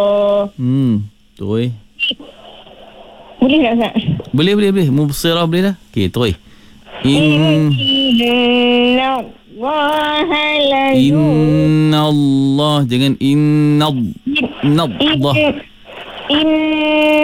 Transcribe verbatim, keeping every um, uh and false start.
Hmm, betul. Boleh tak Ustaz? Boleh, boleh, boleh. Mubsirah boleh dah. Okey, terus. In Inna Allaha la Inna Allah. Jangan inna. Inna Allah. In